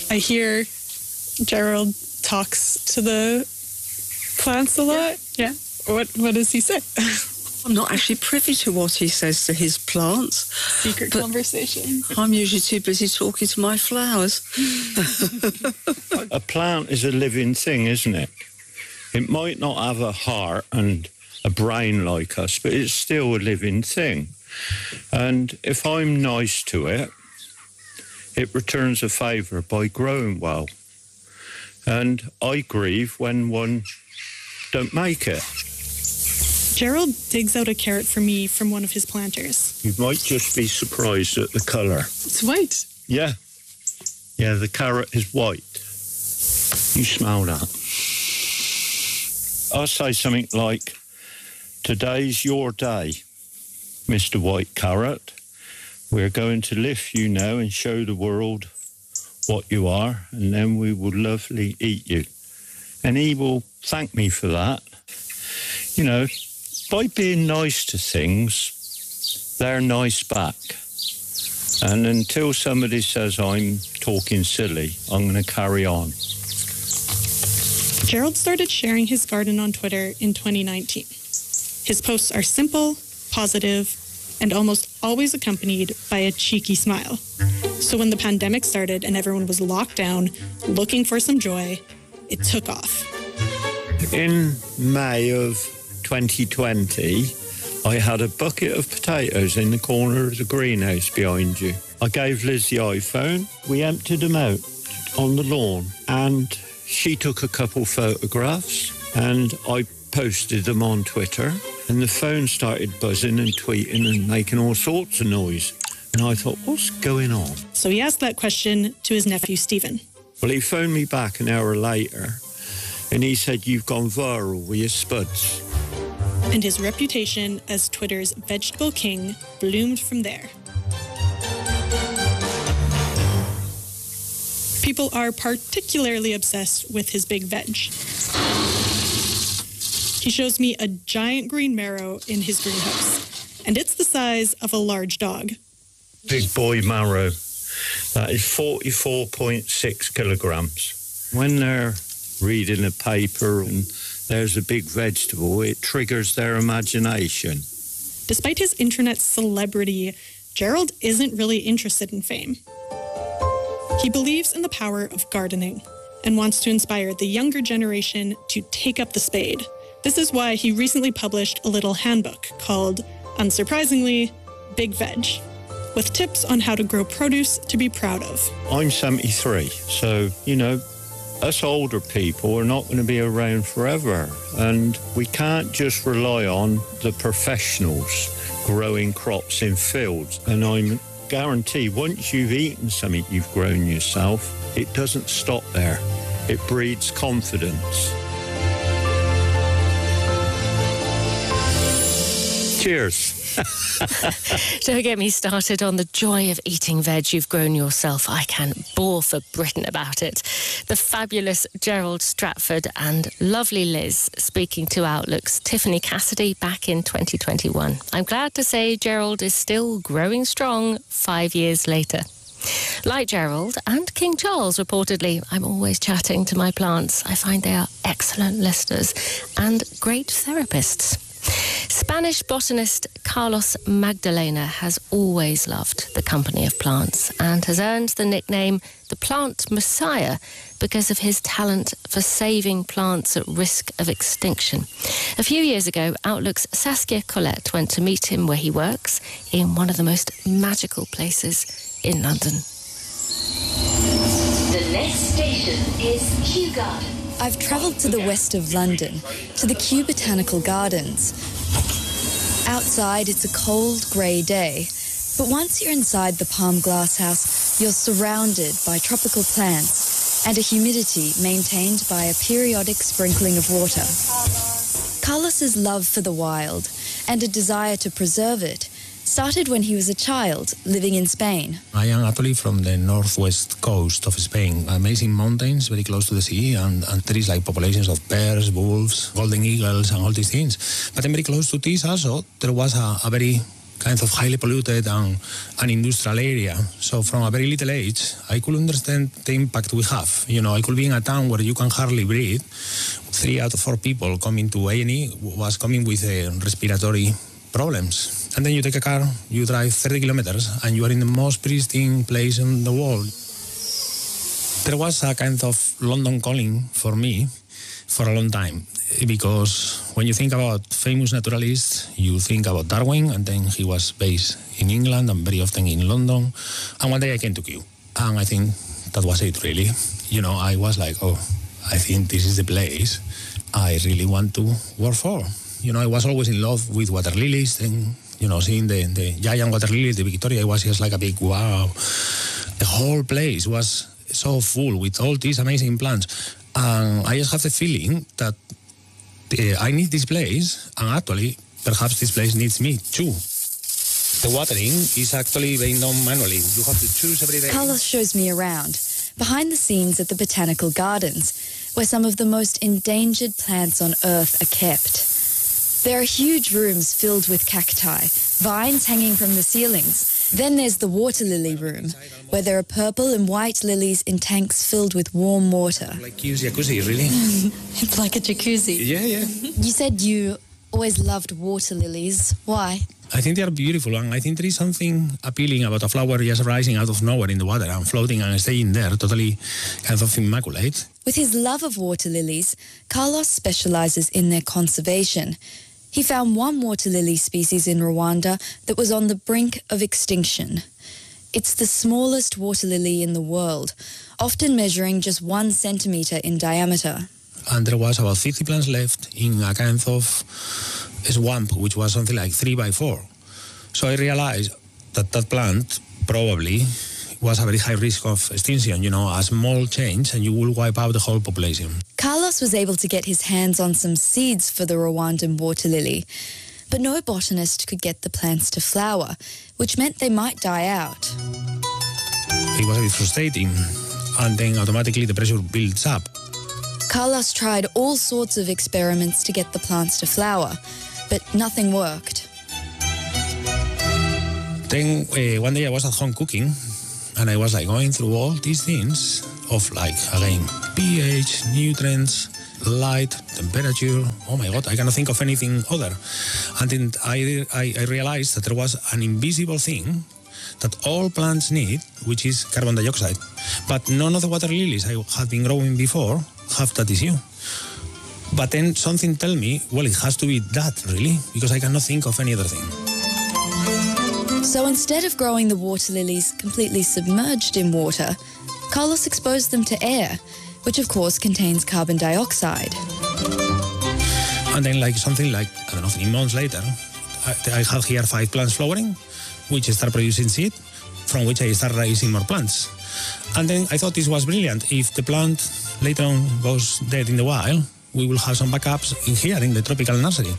I hear Gerald talks to the plants a lot. Yeah. What does he say? I'm not actually privy to what he says to his plants. Secret conversation. I'm usually too busy talking to my flowers. A plant is a living thing, isn't it? It might not have a heart and a brain like us, but it's still a living thing. And if I'm nice to it, it returns a favour by growing well. And I grieve when one don't make it. Gerald digs out a carrot for me from one of his planters. You might just be surprised at the colour. It's white. Yeah. Yeah, the carrot is white. You smell that. I'll say something like, today's your day, Mr. White Carrot. We're going to lift you now and show the world what you are, and then we will lovely eat you. And he will thank me for that. You know, by being nice to things, they're nice back. And until somebody says I'm talking silly, I'm going to carry on. Gerald started sharing his garden on Twitter in 2019. His posts are simple, positive, and almost always accompanied by a cheeky smile. So when the pandemic started and everyone was locked down, looking for some joy, it took off. In May of 2020, I had a bucket of potatoes in the corner of the greenhouse behind you. I gave Liz the iPhone. We emptied them out on the lawn, and she took a couple photographs, and I posted them on Twitter, and the phone started buzzing and tweeting and making all sorts of noise. And I thought, what's going on? So he asked that question to his nephew, Stephen. Well, he phoned me back an hour later, and he said, you've gone viral with your spuds. And his reputation as Twitter's vegetable king bloomed from there. People are particularly obsessed with his big veg. He shows me a giant green marrow in his greenhouse, and it's the size of a large dog. Big boy marrow. That is 44.6 kilograms. When they're reading a paper and there's a big vegetable, it triggers their imagination. Despite his internet celebrity, Gerald isn't really interested in fame. He believes in the power of gardening and wants to inspire the younger generation to take up the spade. This is why he recently published a little handbook called, unsurprisingly, Big Veg, with tips on how to grow produce to be proud of. I'm 73, so, you know, us older people are not going to be around forever, and we can't just rely on the professionals growing crops in fields. And I'm guarantee once you've eaten something you've grown yourself, it doesn't stop there. It breeds confidence. Cheers. Don't get me started on the joy of eating veg you've grown yourself. I can bore for Britain about it. The fabulous Gerald Stratford and lovely Liz speaking to Outlook's Tiffany Cassidy back in 2021. I'm glad to say Gerald is still growing strong 5 years later. Like Gerald and King Charles, reportedly, I'm always chatting to my plants. I find they are excellent listeners and great therapists. Spanish botanist Carlos Magdalena has always loved the company of plants and has earned the nickname the Plant Messiah because of his talent for saving plants at risk of extinction. A few years ago, Outlook's Saskia Collette went to meet him where he works in one of the most magical places in London. The next station is Kew Gardens. I've travelled to the west of London, to the Kew Botanical Gardens. Outside, it's a cold, grey day, but once you're inside the Palm Glasshouse, you're surrounded by tropical plants and a humidity maintained by a periodic sprinkling of water. Carlos's love for the wild and a desire to preserve it started when he was a child living in Spain. I am actually from the northwest coast of Spain. Amazing mountains, very close to the sea, and there is like populations of bears, wolves, golden eagles, and all these things. But I'm very close to this also. There was a very kind of highly polluted and an industrial area. So from a very little age, I could understand the impact we have. You know, I could be in a town where you can hardly breathe. 3 out of 4 people coming to A&E was coming with respiratory problems. And then you take a car, you drive 30 kilometers, and you are in the most pristine place in the world. There was a kind of London calling for me for a long time, because when you think about famous naturalists, you think about Darwin, and then he was based in England and very often in London. And one day I came to Kew, and I think that was it, really. You know, I was like, oh, I think this is the place I really want to work for. You know, I was always in love with water lilies, and, you know, seeing the giant water lilies, the Victoria, it was just like a big wow. The whole place was so full with all these amazing plants. And I just have the feeling that I need this place, and actually, perhaps this place needs me too. The watering is actually being done manually. You have to choose every day. Carlos shows me around, behind the scenes at the Botanical Gardens, where some of the most endangered plants on Earth are kept. There are huge rooms filled with cacti, vines hanging from the ceilings. Then there's the water lily room, where there are purple and white lilies in tanks filled with warm water. Like jacuzzi, really? It's like a jacuzzi. Yeah. You said you always loved water lilies. Why? I think they are beautiful, and I think there is something appealing about a flower just rising out of nowhere in the water and floating and staying there, totally kind of immaculate. With his love of water lilies, Carlos specializes in their conservation. He found one water lily species in Rwanda that was on the brink of extinction. It's the smallest water lily in the world, often measuring just 1 centimeter in diameter. And there was about 50 plants left in a kind of swamp, which was something like 3 by 4. So I realized that plant probably was a very high risk of extinction. You know, a small change and you will wipe out the whole population. Carlos was able to get his hands on some seeds for the Rwandan water lily, but no botanist could get the plants to flower, which meant they might die out. It was a bit frustrating, and then automatically the pressure builds up. Carlos tried all sorts of experiments to get the plants to flower, but nothing worked. Then one day I was at home cooking, and I was like going through all these things of like, again, pH, nutrients, light, temperature. Oh my God, I cannot think of anything other. And then I realized that there was an invisible thing that all plants need, which is carbon dioxide. But none of the water lilies I had been growing before have that issue. But then something tell me, well, it has to be that, really, because I cannot think of any other thing. So instead of growing the water lilies completely submerged in water, Carlos exposed them to air, which of course contains carbon dioxide. And then something like, 3 months later, I have here 5 plants flowering, which start producing seed, from which I start raising more plants. And then I thought this was brilliant. If the plant later on goes dead in the wild, we will have some backups in here in the tropical nursery.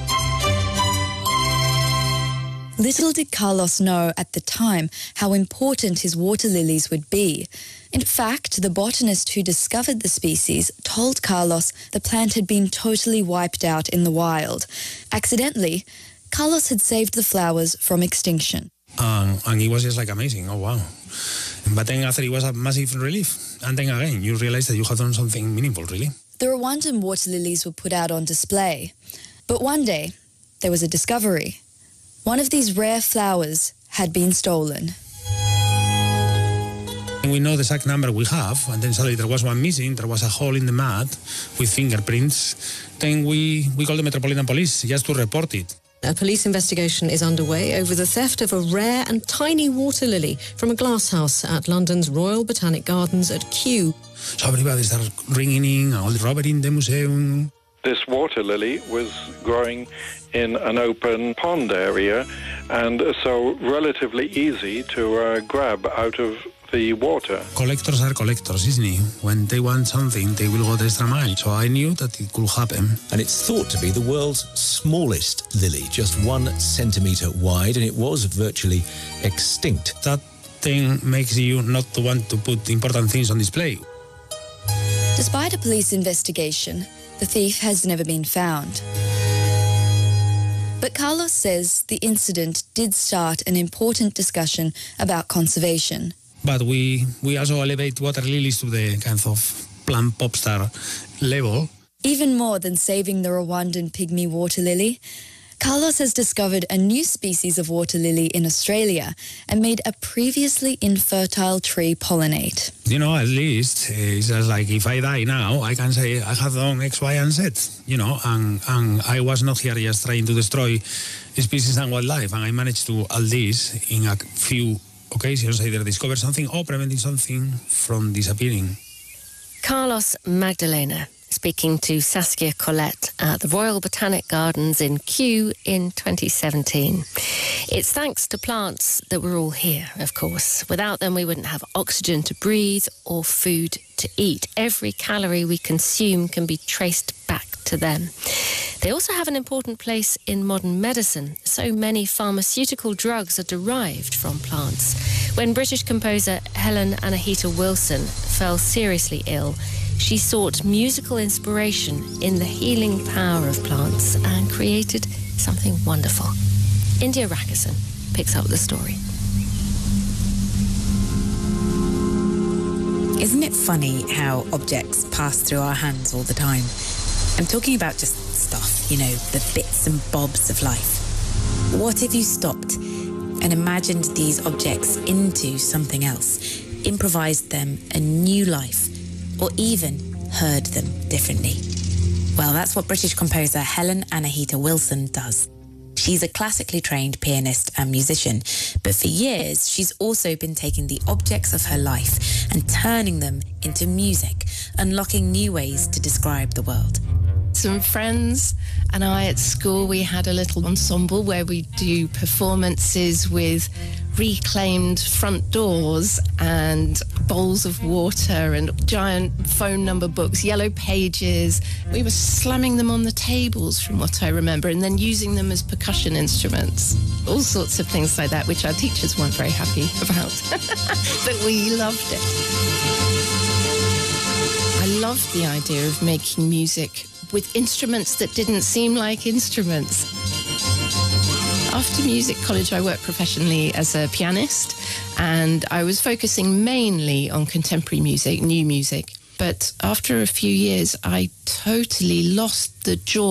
Little did Carlos know at the time how important his water lilies would be. In fact, the botanist who discovered the species told Carlos the plant had been totally wiped out in the wild. Accidentally, Carlos had saved the flowers from extinction. And it was just amazing. Oh, wow. But then after, it was a massive relief. And then again, you realize that you have done something meaningful, really. The Rwandan water lilies were put out on display. But one day, there was a discovery. One of these rare flowers had been stolen. And we know the exact number we have, and then suddenly there was one missing, there was a hole in the mud with fingerprints. Then we called the Metropolitan Police just to report it. A police investigation is underway over the theft of a rare and tiny water lily from a glasshouse at London's Royal Botanic Gardens at Kew. So everybody started ringing in, all the robbery in the museum. This water lily was growing in an open pond area, and so relatively easy to grab out of the water. Collectors are collectors, isn't it? When they want something, they will go the extra mile. So I knew that it could happen. And it's thought to be the world's smallest lily, just 1 centimetre wide, and it was virtually extinct. That thing makes you not to want to put important things on display. Despite a police investigation, the thief has never been found. But Carlos says the incident did start an important discussion about conservation. But we also elevate water lilies to the kind of plant pop star level. Even more than saving the Rwandan pygmy water lily, Carlos has discovered a new species of water lily in Australia and made a previously infertile tree pollinate. You know, at least it's just like if I die now, I can say I have done X, Y, and Z, you know, and I was not here just trying to destroy species and wildlife, and I managed to, at least in a few occasions, either discover something or preventing something from disappearing. Carlos Magdalena, speaking to Saskia Collette at the Royal Botanic Gardens in Kew in 2017. It's thanks to plants that we're all here, of course. Without them, we wouldn't have oxygen to breathe or food to eat. Every calorie we consume can be traced back to them. They also have an important place in modern medicine. So many pharmaceutical drugs are derived from plants. When British composer Helen Anahita Wilson fell seriously ill, she sought musical inspiration in the healing power of plants and created something wonderful. India Rakison picks up the story. Isn't it funny how objects pass through our hands all the time? I'm talking about just stuff, you know, the bits and bobs of life. What if you stopped and imagined these objects into something else, improvised them a new life, or even heard them differently? Well, that's what British composer Helen Anahita Wilson does. She's a classically trained pianist and musician, but for years she's also been taking the objects of her life and turning them into music, unlocking new ways to describe the world. Some friends and I at school, we had a little ensemble where we do performances with reclaimed front doors and bowls of water and giant phone number books, yellow pages. We were slamming them on the tables from what I remember and then using them as percussion instruments. All sorts of things like that, which our teachers weren't very happy about. But we loved it. I loved the idea of making music with instruments that didn't seem like instruments. After music college, I worked professionally as a pianist, and I was focusing mainly on contemporary music, new music. But after a few years, I totally lost the joy